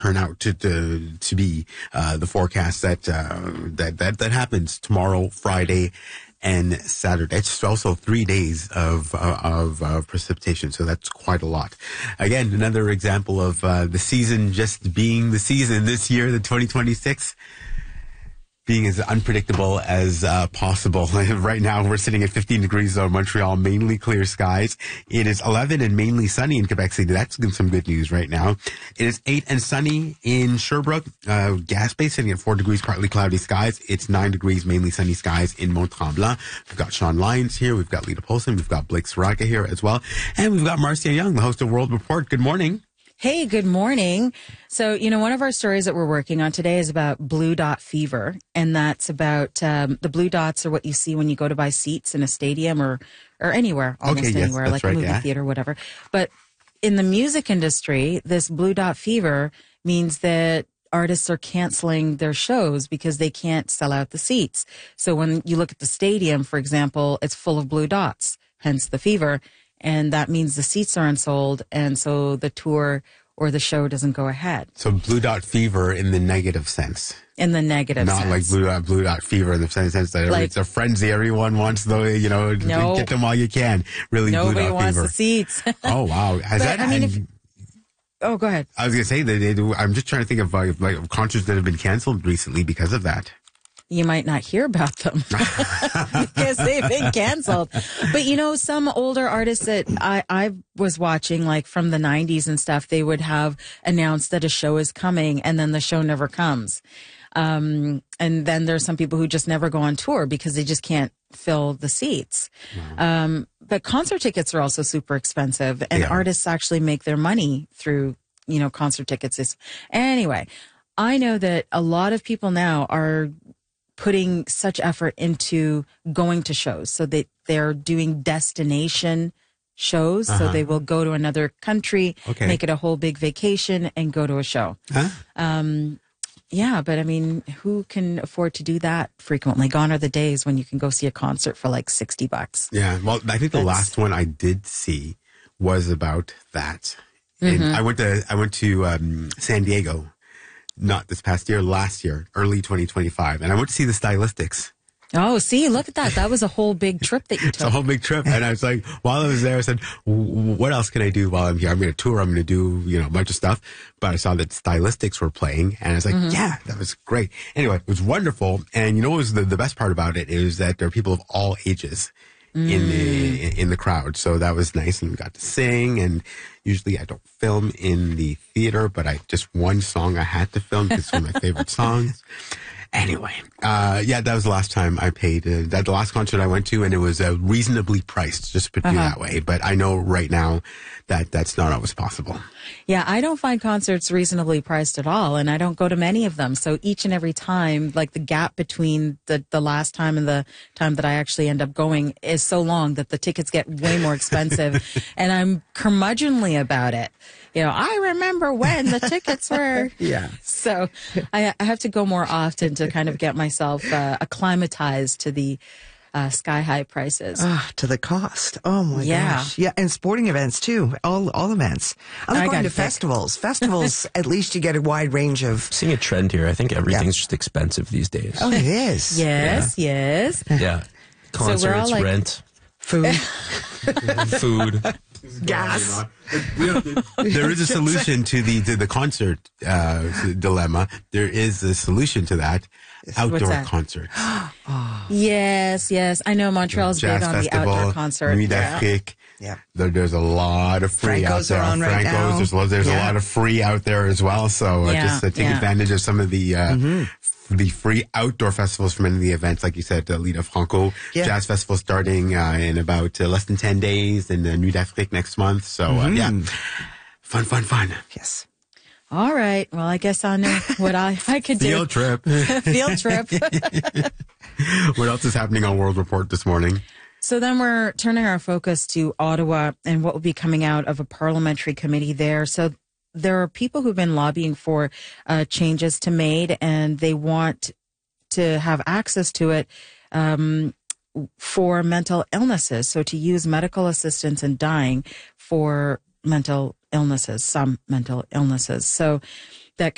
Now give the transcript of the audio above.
turn out to be the forecast that happens tomorrow, Friday, and Saturday. It's also 3 days of precipitation, so that's quite a lot. Again, another example of the season just being the season this year, the 2026. Being as unpredictable as possible. Right now, we're sitting at 15 degrees on Montreal, mainly clear skies. It is 11 and mainly sunny in Quebec City. That's some good news right now. It is 8 and sunny in Sherbrooke. Gaspé sitting at 4 degrees, partly cloudy skies. It's 9 degrees, mainly sunny skies in Mont-Tremblant. We've got Sean Lyons here. We've got Lita Polson. We've got Blake Saraga here as well. And we've got Marcia Young, the host of World Report. Good morning. Hey, good morning. So, one of our stories that we're working on today is about blue dot fever. And that's about the blue dots are what you see when you go to buy seats in a stadium or anywhere, almost anywhere, like a movie theater, whatever. But in the music industry, this blue dot fever means that artists are canceling their shows because they can't sell out the seats. So when you look at the stadium, for example, it's full of blue dots, hence the fever. And that means the seats are unsold, and so the tour or the show doesn't go ahead. So blue dot fever in the negative sense. In the negative sense. Not like blue dot fever in the sense that it's a frenzy. Everyone wants get them while you can. Really, nobody blue dot wants fever. The seats. Oh, wow. Oh, go ahead. I was going to say, I'm just trying to think of like concerts that have been canceled recently because of that. You might not hear about them because they've been canceled. But, some older artists that I was watching, like from the 90s and stuff, they would have announced that a show is coming and then the show never comes. And then there's some people who just never go on tour because they just can't fill the seats. Wow. But concert tickets are also super expensive, and artists actually make their money through, concert tickets. Anyway, I know that a lot of people now are putting such effort into going to shows, so that they're doing destination shows. So they will go to another country, make it a whole big vacation, and go to a show. Yeah, but I mean, who can afford to do that frequently? Gone are the days when you can go see a concert for like $60. Yeah, well, I think the last one I did see was about that. And I went to San Diego. Not this past year, last year, early 2025. And I went to see the Stylistics. Oh, see, look at that. That was a whole big trip that you took. It's a whole big trip. And I was like, while I was there, I said, what else can I do while I'm here? I'm going to tour. I'm going to do, a bunch of stuff. But I saw that Stylistics were playing. And I was like, yeah, that was great. Anyway, it was wonderful. And what was the best part about it is that there are people of all ages in the crowd. So that was nice. And we got to sing. And usually I don't film in the theater, but just one song I had to film because it's one of my favorite songs. Anyway, that was the last time I paid. The last concert I went to, and it was reasonably priced, just to put it that way. But I know right now that that's not always possible. Yeah, I don't find concerts reasonably priced at all, and I don't go to many of them. So each and every time, like the gap between the last time and the time that I actually end up going is so long that the tickets get way more expensive, and I'm curmudgeonly about it. I remember when the tickets were. Yeah. So I have to go more often to kind of get myself acclimatized to the sky-high prices. To the cost. Oh, my gosh. Yeah, and sporting events, too. All events. I like going to festivals. Festivals, at least you get a wide range of... Seeing a trend here. I think everything's just expensive these days. Oh, it is. Yes. Yeah. Concerts, so we're all like, rent. Food. Food. Gas. There is a solution to the concert dilemma. There is a solution to that. Outdoor concert. Yes. I know Montreal's big on the outdoor concert. Nuit d'Afrique. Yeah. There's a lot of free Franco's out there. are on right now. There's a lot of free out there as well. So just take advantage of some of the free outdoor festivals from any of the events, like you said, Lita Franco Jazz Festival starting in about less than 10 days, and Nuit d'Afrique next month. So, fun. Yes. All right. Well, I guess I know what I could do. Field trip. Field trip. What else is happening on World Report this morning? So then we're turning our focus to Ottawa and what will be coming out of a parliamentary committee there. So there are people who've been lobbying for changes to MAID, and they want to have access to it for mental illnesses. So to use medical assistance in dying for mental illnesses, some mental illnesses. So that